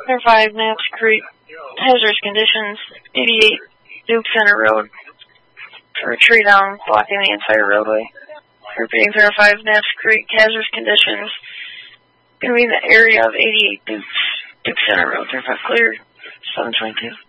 Clear 5, Naps Creek, hazardous conditions, 88 Duke Center Road, for a tree down blocking the entire roadway. Repeating, Clear 5, Naps Creek, hazardous conditions, going to be in the area of 88 Duke Center Road. Clear 5, clear, 722.